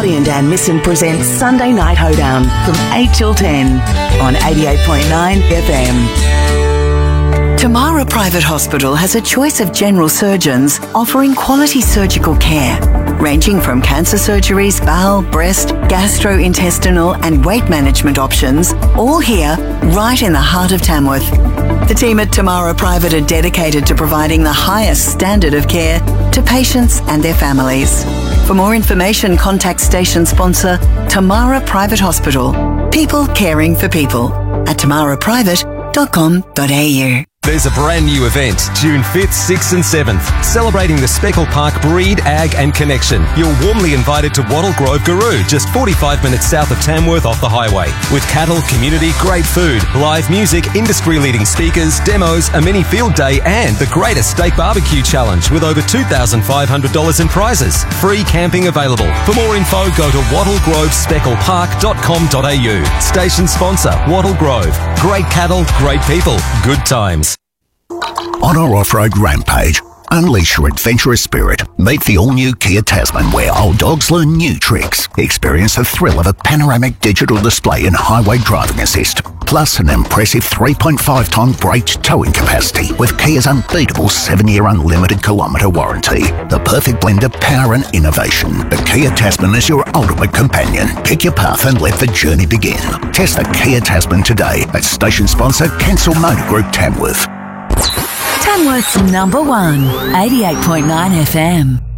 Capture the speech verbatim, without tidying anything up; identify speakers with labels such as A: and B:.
A: Scotty and Dan Misson presents Sunday Night Hoedown from eight till ten on eighty-eight point nine F M. Tamara Private Hospital has a choice of general surgeons offering quality surgical care, ranging from cancer surgeries, bowel, breast, gastrointestinal and weight management options, all here right in the heart of Tamworth. The team at Tamara Private are dedicated to providing the highest standard of care to patients and their families. For more information, contact station sponsor Tamara Private Hospital. People caring for people at tamara private dot com dot a u.
B: There's a brand new event, June fifth, sixth and seventh, celebrating the Speckle Park Breed, Ag and Connection. You're warmly invited to Wattle Grove Garoo, just forty-five minutes south of Tamworth off the highway. With cattle, community, great food, live music, industry-leading speakers, demos, a mini field day and the greatest steak barbecue challenge with over two thousand five hundred dollars in prizes. Free camping available. For more info, go to wattle grove speckle park dot com dot a u. Station sponsor, Wattle Grove. Great cattle, great people, good times.
C: On our off-road rampage, unleash your adventurous spirit. Meet the all-new Kia Tasman, where old dogs learn new tricks. Experience the thrill of a panoramic digital display and highway driving assist. Plus an impressive three point five tonne braked towing capacity with Kia's unbeatable seven-year unlimited kilometre warranty. The perfect blend of power and innovation. The Kia Tasman is your ultimate companion. Pick your path and let the journey begin. Test the Kia Tasman today at station sponsor Kensal Motor Group Tamworth.
A: Tamworth's number one, eighty-eight point nine F M.